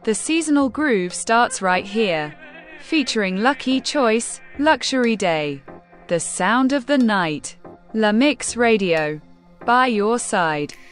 The seasonal groove starts right here. Featuring Lucky Choice, Luxury Day. The sound of the night. La Mix Radio. By your side.